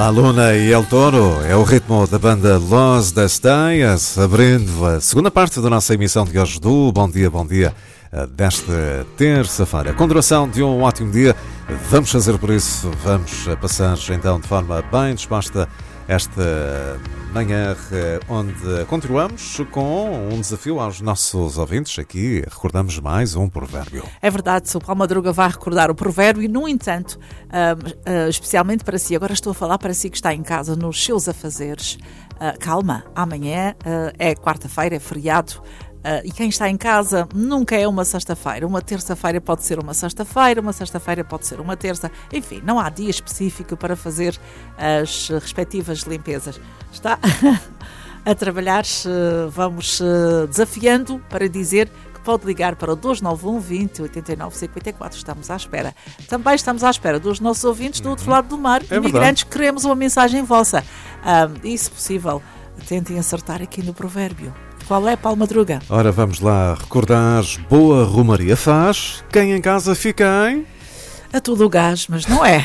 La Luna e El Toro é o ritmo da banda Los Destellas, abrindo a segunda parte da nossa emissão de hoje do Bom Dia, desta terça-feira. Com duração de um ótimo dia, vamos fazer por isso, vamos passar então de forma bem disposta esta manhã, onde continuamos com um desafio aos nossos ouvintes. Aqui recordamos mais um provérbio. É verdade, o Paulo Madruga vai recordar o provérbio e, no entanto, especialmente para si, agora estou a falar para si que está em casa nos seus afazeres, calma, amanhã é quarta-feira, é feriado. E quem está em casa nunca é uma sexta-feira. Uma terça-feira pode ser uma sexta-feira pode ser uma terça. Enfim, não há dia específico para fazer as respectivas limpezas. Está a trabalhar, vamos desafiando para dizer que pode ligar para o 291 20 89 54. Estamos à espera. Também estamos à espera dos nossos ouvintes do outro lado do mar. Imigrantes, queremos uma mensagem vossa. E, se possível, tentem acertar aqui no provérbio. Qual é, Paulo Madruga? Ora, vamos lá recordar. Boa Romaria faz. Quem em casa fica em... A tudo o gás, mas não é.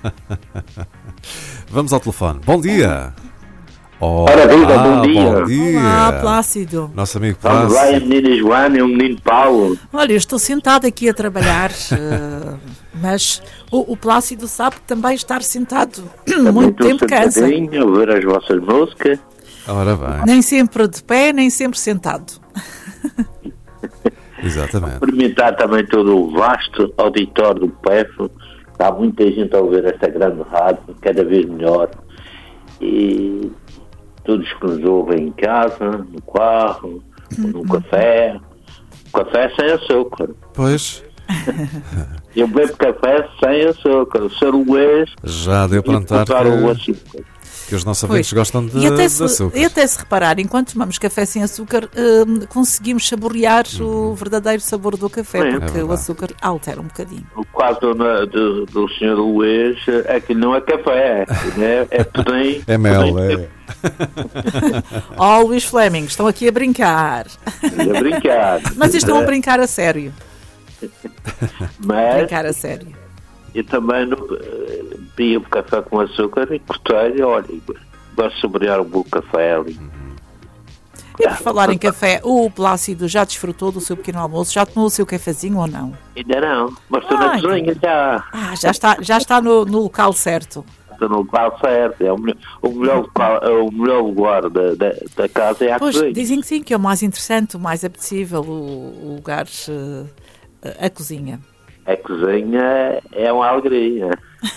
Vamos ao telefone. Bom dia. Ora, viva, bom dia. Bom dia. Olá, Plácido. Nosso amigo Vamos lá, a Plácido. menina Joana e o menino Paulo. Olha, eu estou sentado aqui a trabalhar, mas o Plácido sabe que também estar sentado muito tempo cansa. A ouvir as vossas músicas. Ora bem. Nem sempre de pé, nem sempre sentado. Exatamente. Experimentar também todo o vasto auditório do PEF. Há muita gente a ouvir esta grande rádio, cada vez melhor. E todos que nos ouvem em casa, no carro, no café. Café sem açúcar. Pois, Eu bebo café sem açúcar. O Sr. Luís já deu para notar o açúcar. que os nossos ouvintes gostam de açúcar. E até se reparar, enquanto tomamos café sem açúcar, conseguimos saborear o verdadeiro sabor do café, porque o açúcar altera um bocadinho. O quadro do Sr. Luís é que não é café, é pudim. É mel, é. Oh, Luís Fleming, estão aqui a brincar. A brincar. Mas estão a brincar a sério. Mas Brincar a sério. eu também bebia café com açúcar e cortei, olha, gosto de saborear um bom café ali. E por falar em café, o Plácido já desfrutou do seu pequeno almoço? Já tomou o seu cafezinho ou não? Ainda não, mas estou na cozinha já. Já está no local certo. Estou no local certo. É o melhor lugar da casa é a Pois, cozinha. dizem que sim, que é o mais interessante, o mais apetecível, o lugar, a cozinha. A cozinha é uma alegria.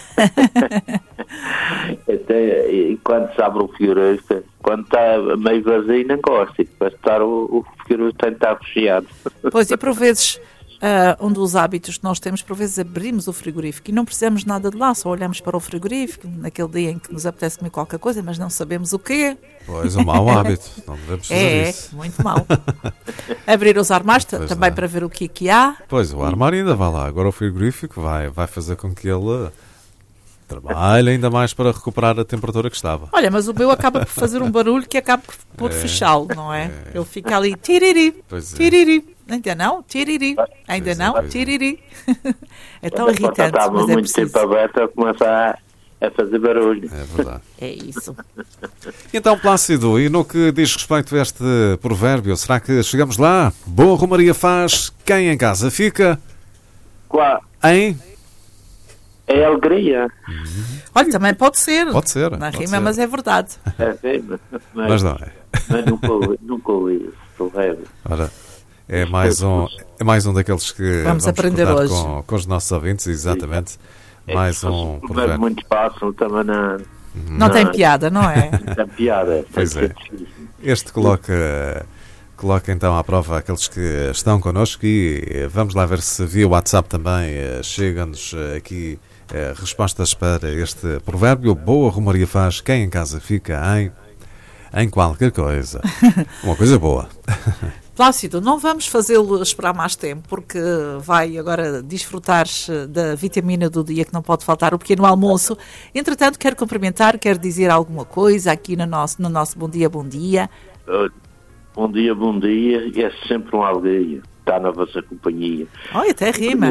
E quando se abre o frigorífico, quando está meio vazio, não gosto. Para estar o frigorífico tem que estar fechado. Pois, e por vezes, um dos hábitos que nós temos, por vezes abrimos o frigorífico e não precisamos nada de lá, só olhamos para o frigorífico naquele dia em que nos apetece comer qualquer coisa, mas não sabemos o quê. Pois, um mau hábito. Não devemos fazer isso. É, muito mal. Abrir os armários também não. para ver o que há. Pois, o armário ainda vai lá. Agora o frigorífico vai fazer com que ele trabalhe ainda mais para recuperar a temperatura que estava. Olha, mas o meu acaba por fazer um barulho que acaba por fechá-lo, não é? Ele fica ali, tiriri, Pois é. tiriri. Ainda não? Tiriri. Ainda Pois é, não? pois é. Tiriri. É tão Quando a porta irritante, está mas é muito tempo preciso. aberta, começa a fazer barulho. É verdade. É isso. E então, Plácido, e no que diz respeito a este provérbio, será que chegamos lá? Boa Romaria faz, quem em casa fica Claro, em... é alegria. Olha, também pode ser. Pode ser, Na pode rima, ser. mas é verdade. É sim, Mas não é. mas nunca ouvi isso. Correto. Ora, é mais um daqueles que Vamos aprender recordar hoje. com os nossos ouvintes, exatamente. Mais um Mas provérbio. muito fácil também Não tem piada, não é? não piada. Pois é. Este coloca então à prova aqueles que estão connosco e vamos lá ver se via WhatsApp também chegam-nos aqui respostas para este provérbio. Boa Romaria faz, quem em casa fica em qualquer coisa. Uma coisa boa. Plácido, não vamos fazê-lo esperar mais tempo, porque vai agora desfrutar da vitamina do dia que não pode faltar, o pequeno almoço. Entretanto, quero cumprimentar, quero dizer alguma coisa aqui no nosso Bom Dia, Bom Dia. Bom dia, e é sempre uma alegria estar na vossa companhia. Olha, até rima.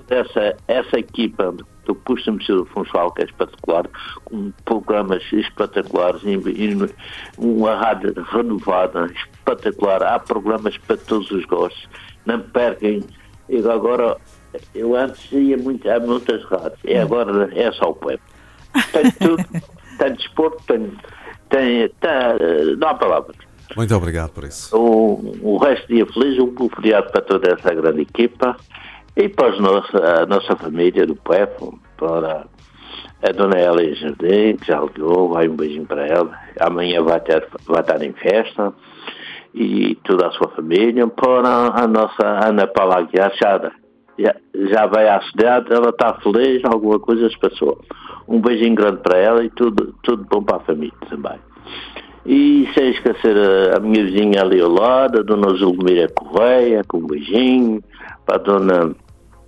essa equipa do Custo Municipal Funchal, que é espetacular, com programas espetaculares, e uma rádio renovada, espetacular, há programas para todos os gostos, não percam. Agora, eu antes ia a muitas rádios, e agora é só o web. Tem tudo, tem desporto, não há palavras. Muito obrigado por isso. O resto do dia feliz, um bom feriado para toda essa grande equipa e para a nossa família do PEF, para a dona Elia Jardim, que já ligou, vai um beijinho para ela. Amanhã vai estar em festa, e toda a sua família, para a nossa Ana Paula Aguiar, já vai à cidade, ela está feliz, alguma coisa se passou. Um beijinho grande para ela e tudo bom para a família também. E sem esquecer a minha vizinha ali ao lado, a dona Zulmira Correia, com um beijinho, para a dona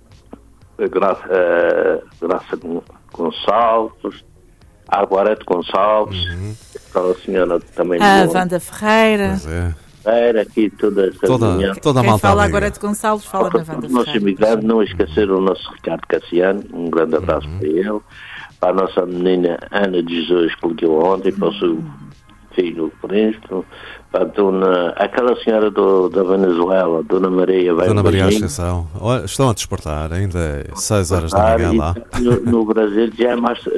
Graça Gonçalves, a Arborete Gonçalves, aquela senhora também. A Wanda Ferreira. Pois é. Aqui toda a Quem malta fala amiga. agora de Gonçalves, fala na Wanda o nosso Ferreira. imigrante, não esquecer o nosso Ricardo Cassiano, um grande abraço para ele, para a nossa menina Ana de Jesus, que ligou ontem, para o seu filho, o príncipe, para aquela senhora da Venezuela, Dona Maria, vai Dona um Maria beijinho. Ascensão, estão a desportar, ainda 6 horas da manhã lá. No Brasil já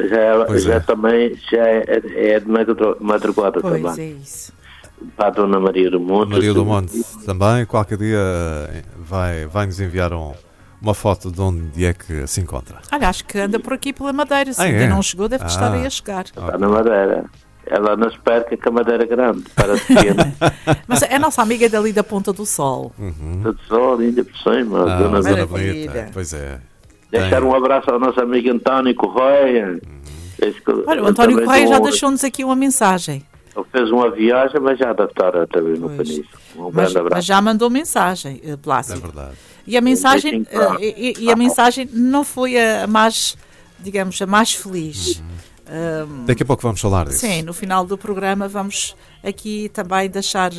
é de madrugada Pois também. é isso. Para a Dona Maria do Monte. Maria do Monte também, qualquer dia vai-nos enviar uma foto de onde é que se encontra. Olha, acho que anda por aqui pela Madeira. Se Ah, ainda é? não chegou, deve estar aí a chegar. Está na Madeira. Ela não se perca que a Madeira é grande, para pequena. Mas é a nossa amiga dali da Ponta do Sol. Tudo só, ainda por cima. Dona Zona Maravilha. Bonita, pois é. Deixar um abraço ao nosso amigo António Correia. Olha, o António Correia já deixou-nos aqui uma mensagem. Ele fez uma viagem, mas já deve estar também no Pois. Península. Um Mas grande abraço. já mandou mensagem, É Plácido. verdade. E a mensagem, beijinho para- a mensagem não foi a mais, digamos, a mais feliz. Daqui a pouco vamos falar disso. Sim, no final do programa vamos aqui também deixar,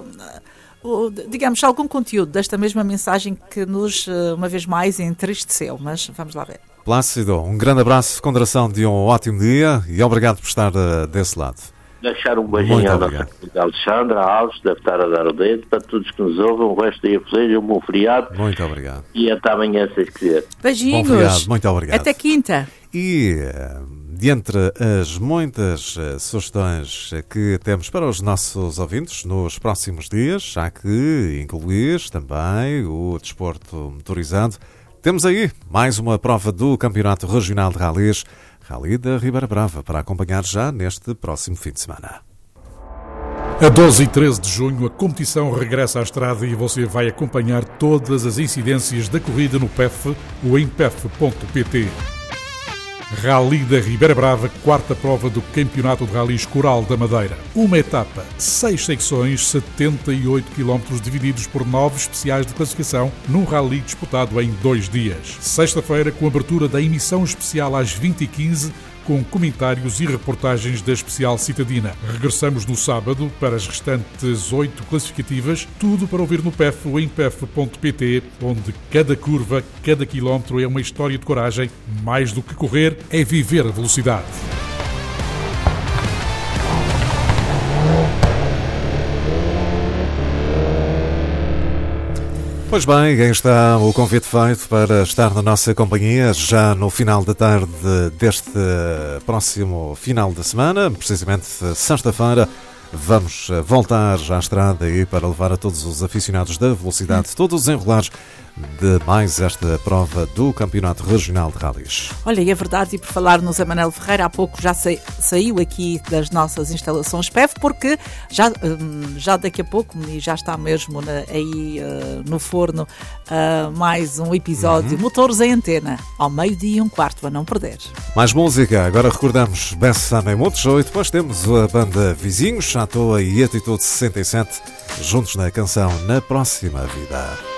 digamos, algum conteúdo desta mesma mensagem que nos, uma vez mais, entristeceu. Mas vamos lá ver. Plácido, um grande abraço, fecundação de um ótimo dia e obrigado por estar desse lado. Deixar um beijinho Muito à nossa obrigado. amiga Alexandra Alves, deve estar a dar o dedo, para todos que nos ouvem, um resto de dia feliz, um bom feriado Muito obrigado. e até amanhã, se quiser. Bom Beijinhos. feriado, muito obrigado. Até quinta. E de entre as muitas sugestões que temos para os nossos ouvintes nos próximos dias, há que incluir também o desporto motorizado. Temos aí mais uma prova do Campeonato Regional de Rallys, Rally da Ribeira Brava, para acompanhar já neste próximo fim de semana. A 12 e 13 de junho, a competição regressa à estrada e você vai acompanhar todas as incidências da corrida no PEF ou em pef.pt. Rally da Ribeira Brava, quarta prova do Campeonato de Rallys Coral da Madeira. Uma etapa, 6 secções, 78 km divididos por 9 especiais de classificação, num rally disputado em 2 dias. Sexta-feira, com abertura da emissão especial às 20h15, com comentários e reportagens da especial citadina. Regressamos no sábado para as restantes 8 classificativas, tudo para ouvir no PEF ou em pef.pt, onde cada curva, cada quilómetro é uma história de coragem. Mais do que correr, é viver a velocidade. Pois bem, aí está o convite feito para estar na nossa companhia já no final da tarde deste próximo final de semana, precisamente sexta-feira. Vamos voltar à estrada aí para levar a todos os aficionados da velocidade, todos os enrolares de mais esta prova do Campeonato Regional de Rallys. Olha, e é verdade, e por falar no Zé Manuel Ferreira, há pouco já saiu aqui das nossas instalações PEF, porque já daqui a pouco, e já está mesmo aí no forno, mais um episódio, Motores em Antena, ao 12:15, a não perder. Mais música, agora recordamos Bessa em Montejoy, depois temos a banda Vizinhos, à toa e Atitude 67, juntos na canção Na Próxima Vida.